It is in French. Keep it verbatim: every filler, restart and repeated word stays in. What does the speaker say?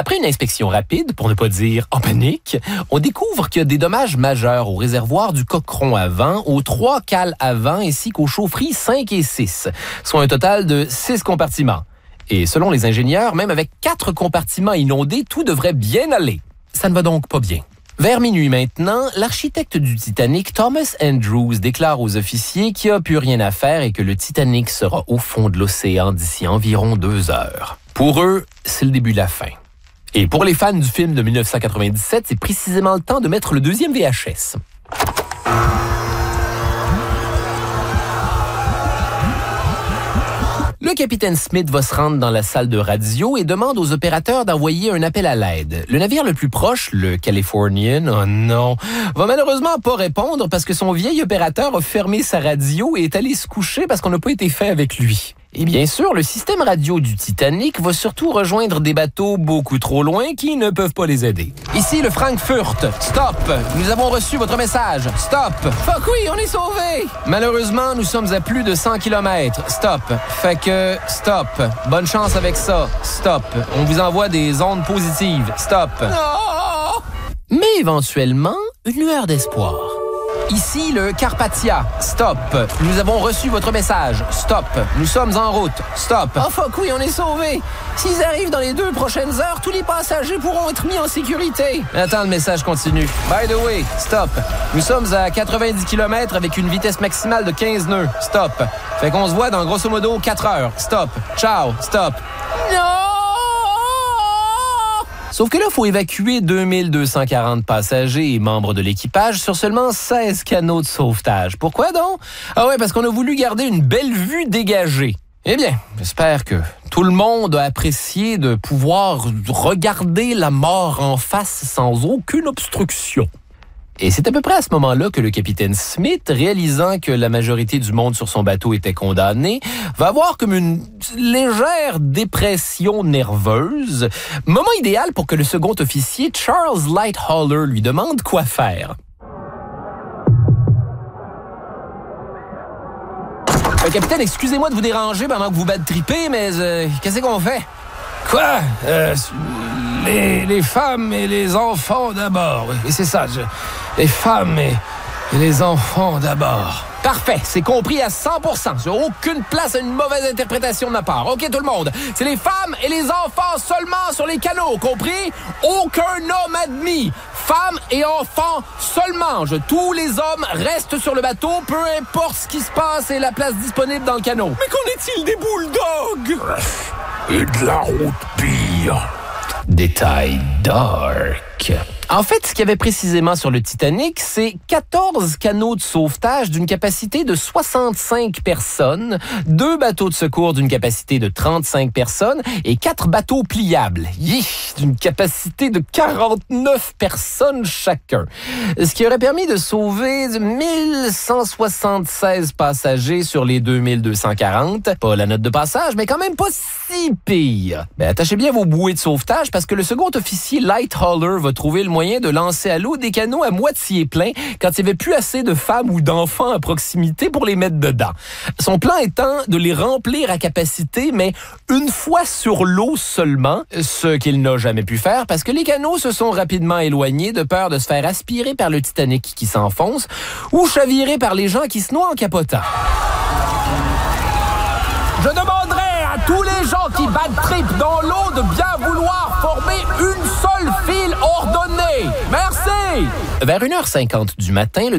Après une inspection rapide, pour ne pas dire en panique, on découvre qu'il y a des dommages majeurs au réservoir du coqueron avant, aux trois cales avant ainsi qu'aux chaufferies cinq et six, soit un total de six compartiments. Et selon les ingénieurs, même avec quatre compartiments inondés, tout devrait bien aller. Ça ne va donc pas bien. Vers minuit maintenant, l'architecte du Titanic, Thomas Andrews, déclare aux officiers qu'il n'y a plus rien à faire et que le Titanic sera au fond de l'océan d'ici environ deux heures. Pour eux, c'est le début de la fin. Et pour les fans du film de dix-neuf cent quatre-vingt-dix-sept, c'est précisément le temps de mettre le deuxième V H S. Le capitaine Smith va se rendre dans la salle de radio et demande aux opérateurs d'envoyer un appel à l'aide. Le navire le plus proche, le Californian, oh non, va malheureusement pas répondre parce que son vieil opérateur a fermé sa radio et est allé se coucher parce qu'on n'a pas été fait avec lui. Et bien sûr, le système radio du Titanic va surtout rejoindre des bateaux beaucoup trop loin qui ne peuvent pas les aider. Ici le Frankfurt. Stop! Nous avons reçu votre message. Stop! Fuck oui, on est sauvés! Malheureusement, nous sommes à plus de cent kilomètres. Stop. Fait que, stop. Bonne chance avec ça. Stop. On vous envoie des ondes positives. Stop. Non! Mais éventuellement, une lueur d'espoir. Ici, le Carpathia. Stop. Nous avons reçu votre message. Stop. Nous sommes en route. Stop. Oh fuck oui, on est sauvés. S'ils arrivent dans les deux prochaines heures, tous les passagers pourront être mis en sécurité. Attends, le message continue. By the way, stop. Nous sommes à quatre-vingt-dix kilomètres avec une vitesse maximale de quinze nœuds. Stop. Fait qu'on se voit dans grosso modo quatre heures. Stop. Ciao. Stop. Non! Sauf que là, il faut évacuer deux mille deux cent quarante passagers et membres de l'équipage sur seulement seize canots de sauvetage. Pourquoi donc? Ah ouais, parce qu'on a voulu garder une belle vue dégagée. Eh bien, j'espère que tout le monde a apprécié de pouvoir regarder la mort en face sans aucune obstruction. Et c'est à peu près à ce moment-là que le capitaine Smith, réalisant que la majorité du monde sur son bateau était condamné, va avoir comme une légère dépression nerveuse. Moment idéal pour que le second officier, Charles Lightoller, lui demande quoi faire. Euh, capitaine, excusez-moi de vous déranger pendant que vous bad trippez, mais euh, qu'est-ce qu'on fait? Quoi? Euh, les, les femmes et les enfants d'abord. Oui, c'est ça. Je, les femmes et, et les enfants d'abord. Parfait, c'est compris à cent pour cent. Sur aucune place à une mauvaise interprétation de ma part. OK, tout le monde? C'est les femmes et les enfants seulement sur les canots, compris? Aucun homme admis. Femmes et enfants seulement. Je, tous les hommes restent sur le bateau, peu importe ce qui se passe et la place disponible dans le canot. Mais qu'en est-il des bulldogs? Et de la route pire. Détail dark. En fait, ce qu'il y avait précisément sur le Titanic, c'est quatorze canots de sauvetage d'une capacité de soixante-cinq personnes, deux bateaux de secours d'une capacité de trente-cinq personnes et quatre bateaux pliables, Yich, d'une capacité de quarante-neuf personnes chacun. Ce qui aurait permis de sauver mille cent soixante-seize passagers sur les deux mille deux cent quarante. Pas la note de passage, mais quand même pas si pire. Ben, attachez bien vos bouées de sauvetage parce que le second officier Lightoller va trouver le moyen de lancer à l'eau des canots à moitié pleins quand il n'y avait plus assez de femmes ou d'enfants à proximité pour les mettre dedans. Son plan étant de les remplir à capacité, mais une fois sur l'eau seulement, ce qu'il n'a jamais pu faire parce que les canots se sont rapidement éloignés de peur de se faire aspirer par le Titanic qui s'enfonce ou chavirer par les gens qui se noient en capotant. Je demanderai à tous les gens qui bad trip dans l'eau de bien vouloir former une seule file ordonnée. Merci! Vers une heure cinquante du matin, le